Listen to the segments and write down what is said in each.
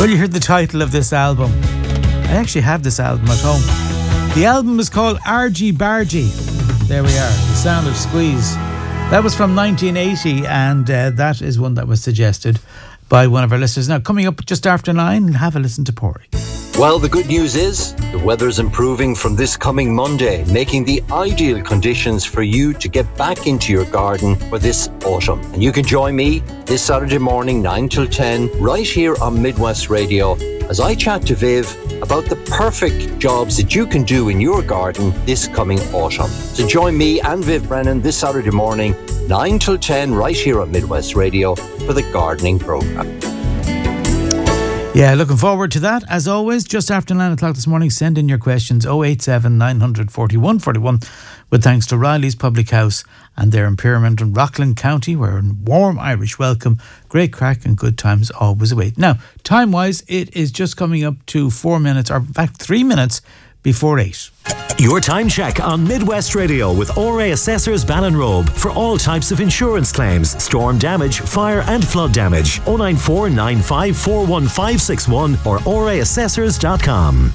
Well, you heard the title of this album. I actually have this album at home. The album is called Argy Bargy. There we are, the sound of Squeeze. That was from 1980, and that is one that was suggested by one of our listeners. Now, coming up just after 9, have a listen to Pori. Well, the good news is the weather's improving from this coming Monday, making the ideal conditions for you to get back into your garden for this autumn. And you can join me this Saturday morning, 9 till 10, right here on Midwest Radio, as I chat to Viv about the perfect jobs that you can do in your garden this coming autumn. So join me and Viv Brennan this Saturday morning, 9 till 10, right here on Midwest Radio for the gardening programme. Yeah, looking forward to that. As always, just after 9 o'clock this morning, send in your questions 087 941 41 with thanks to Riley's Public House and their impairment in Rockland County, where a warm Irish welcome, great crack and good times always await. Now, time-wise, it is just coming up to 4 minutes, or in fact 3 minutes before 8. Your time check on Midwest Radio with ORA Assessors Ballinrobe for all types of insurance claims, storm damage, fire and flood damage. 094 95 41561 or oraassessors.com.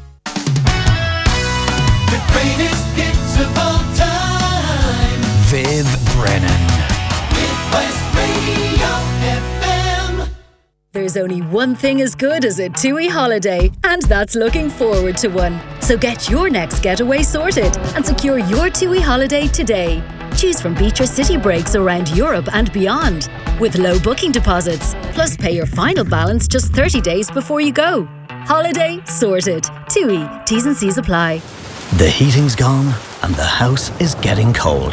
The greatest hits of all time. Viv Brennan. Midwest Radio FM. There's only one thing as good as a TUI holiday, and that's looking forward to one. So get your next getaway sorted and secure your TUI holiday today. Choose from beach or city breaks around Europe and beyond, with low booking deposits, plus pay your final balance just 30 days before you go. Holiday sorted. TUI. T's and C's apply. The heating's gone and the house is getting cold.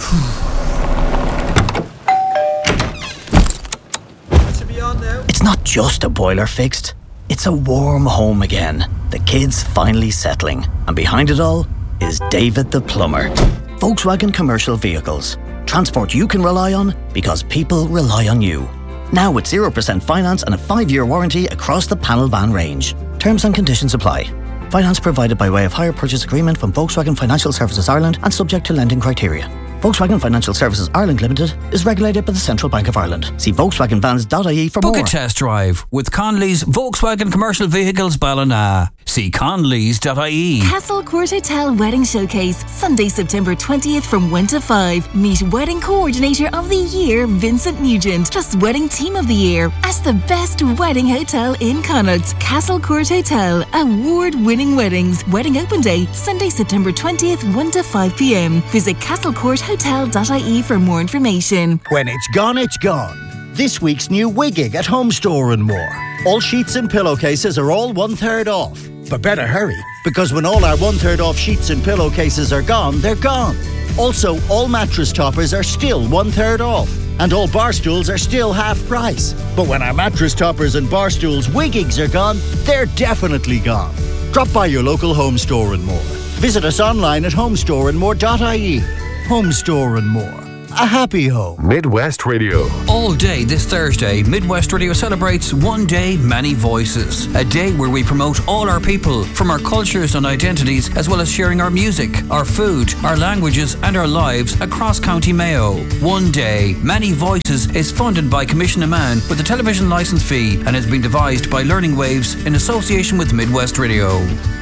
It's not just a boiler fixed, it's a warm home again. The kids finally settling, and behind it all is David the plumber. Volkswagen Commercial Vehicles. Transport you can rely on because people rely on you. Now with 0% finance and a 5-year warranty across the panel van range. Terms and conditions apply. Finance provided by way of hire purchase agreement from Volkswagen Financial Services Ireland and subject to lending criteria. Volkswagen Financial Services Ireland Limited is regulated by the Central Bank of Ireland. See VolkswagenVans.ie for more. Book a test drive with Conley's Volkswagen Commercial Vehicles Ballina. See Conleys.ie. Castle Court Hotel Wedding Showcase, Sunday, September 20th from 1 to 5. Meet Wedding Coordinator of the Year, Vincent Nugent, plus Wedding Team of the Year as the best wedding hotel in Connacht. Castle Court Hotel, award-winning weddings. Wedding Open Day, Sunday, September 20th, 1 to 5 p.m. Visit castlecourthotel.ie for more information. When it's gone, it's gone. This week's new Wigging at Home Store and More. All sheets and pillowcases are all 1/3 off. But better hurry, because when all our 1/3 off sheets and pillowcases are gone, they're gone. Also, all mattress toppers are still 1/3 off. And all bar stools are still half price. But when our mattress toppers and bar stools Wiggings are gone, they're definitely gone. Drop by your local Home Store and More. Visit us online at homestoreandmore.ie. Home Store and More. A happy home. Midwest Radio. All day this Thursday, Midwest Radio celebrates One Day, Many Voices. A day where we promote all our people from our cultures and identities, as well as sharing our music, our food, our languages and our lives across County Mayo. One Day, Many Voices is funded by Commission Amman with a television licence fee and has been devised by Learning Waves in association with Midwest Radio.